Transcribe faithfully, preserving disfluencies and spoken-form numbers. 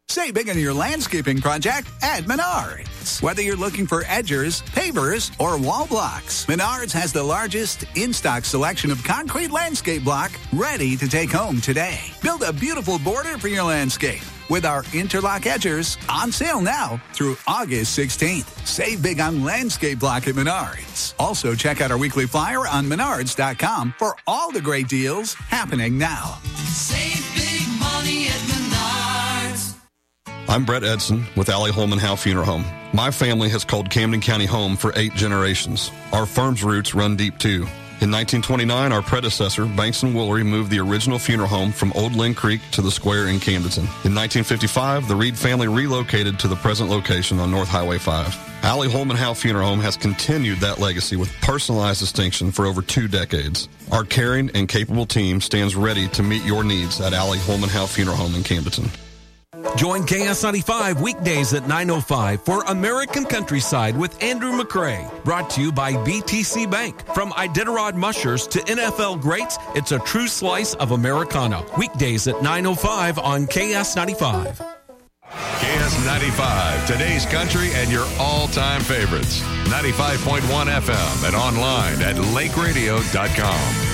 Save big on your landscaping project at Menards. Whether you're looking for edgers, pavers, or wall blocks, Menards has the largest in-stock selection of concrete landscape block ready to take home today. Build a beautiful border for your landscape with our interlock edgers on sale now through August sixteenth. Save big on landscape block at Menards. Also, check out our weekly flyer on menards dot com for all the great deals happening now. Save big money at Menards. I'm Brett Edson with Allie Holman Howe Funeral Home. My family has called Camden County home for eight generations. Our firm's roots run deep, too. In nineteen twenty-nine, our predecessor, Banks and Woolery, moved the original funeral home from Old Lynn Creek to the square in Camdenton. In nineteen fifty-five, the Reed family relocated to the present location on North Highway five. Allie Holman Howe Funeral Home has continued that legacy with personalized distinction for over two decades. Our caring and capable team stands ready to meet your needs at Allie Holman Howe Funeral Home in Camdenton. Join K S ninety-five weekdays at nine oh five for American Countryside with Andrew McCrae. Brought to you by B T C Bank. From Iditarod mushers to N F L greats, it's a true slice of Americana. Weekdays at nine oh five on K S ninety-five. K S ninety-five, today's country and your all-time favorites. ninety-five point one F M and online at lake radio dot com.